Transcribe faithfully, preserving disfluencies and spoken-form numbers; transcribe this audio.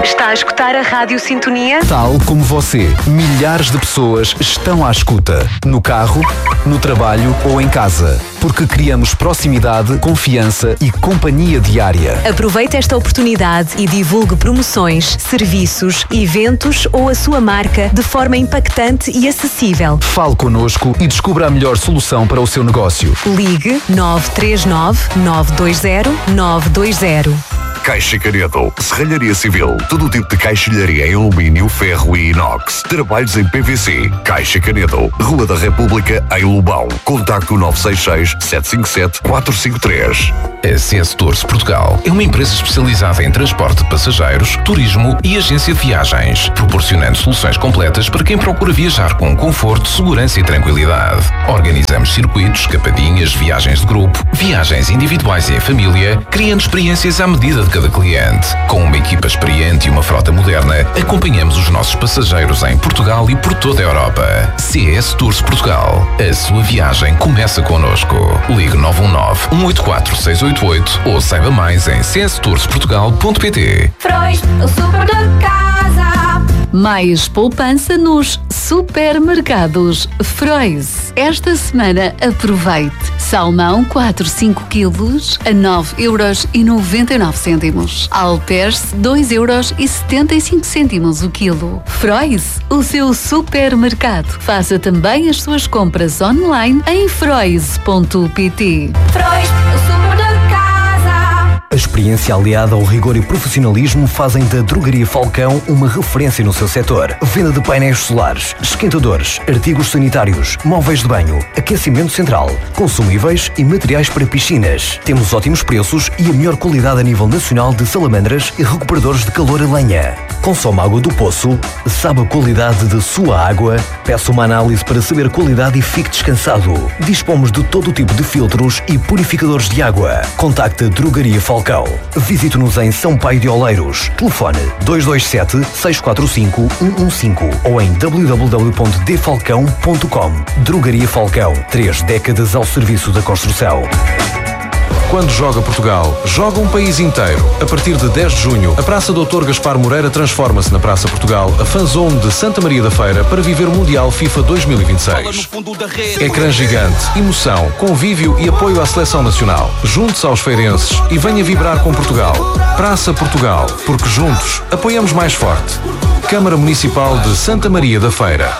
Está a escutar a Rádio Sintonia? Tal como você, milhares de pessoas estão à escuta. No carro, no trabalho ou em casa. Porque criamos proximidade, confiança e companhia diária. Aproveite esta oportunidade e divulgue promoções, serviços, eventos ou a sua marca de forma impactante e acessível. Fale connosco e descubra a melhor solução para o seu negócio. Ligue nove três nove, nove dois zero, nove dois zero. Caixa Canedo, Serralharia Civil, todo o tipo de caixilharia em alumínio, ferro e inox. Trabalhos em P V C. Caixa Canedo, Rua da República, em Lobão. Contacto nove seis seis, sete cinco sete, quatro cinco três. A C S Tours Portugal é uma empresa especializada em transporte de passageiros, turismo e agência de viagens, proporcionando soluções completas para quem procura viajar com conforto, segurança e tranquilidade. Organizamos circuitos, escapadinhas, viagens de grupo, viagens individuais e em família, criando experiências à medida de cada cliente. Com uma equipa experiente e uma frota moderna, acompanhamos os nossos passageiros em Portugal e por toda a Europa. C S Tours Portugal. A sua viagem começa connosco. Ligue nove um nove, um oito quatro, seis oito oito ou saiba mais em c s tours portugal ponto p t. Frois, o super de casa. Mais poupança nos supermercados Frois. Esta semana aproveite. Salmão quatro, cinco quilos a nove euros e noventa e nove cêntimos. Alperce dois euros e setenta e cinco cêntimos o quilo. Frois, o seu supermercado. Faça também as suas compras online em frois ponto p t. Frois, o super de casa. A experiência aliada ao rigor e profissionalismo fazem da Drogaria Falcão uma referência no seu setor. Venda de painéis solares, esquentadores, artigos sanitários, móveis de banho, aquecimento central, consumíveis e materiais para piscinas. Temos ótimos preços e a melhor qualidade a nível nacional de salamandras e recuperadores de calor a lenha. Consome água do poço? Sabe a qualidade de sua água? Peça uma análise para saber a qualidade e fique descansado. Dispomos de todo o tipo de filtros e purificadores de água. Contacte a Drogaria Falcão. Visite-nos em São Paio de Oleiros. Telefone dois dois sete, seis quatro cinco, um um cinco ou em w w w ponto d falcão ponto com. Drogaria Falcão. Três décadas ao serviço da construção. Quando joga Portugal, joga um país inteiro. A partir de dez de junho, a Praça doutor Gaspar Moreira transforma-se na Praça Portugal, a fanzone de Santa Maria da Feira, para viver o Mundial FIFA dois mil e vinte e seis. Ecrã gigante, emoção, convívio e apoio à seleção nacional. Junte-se aos feirenses e venha vibrar com Portugal. Praça Portugal, porque juntos apoiamos mais forte. Câmara Municipal de Santa Maria da Feira.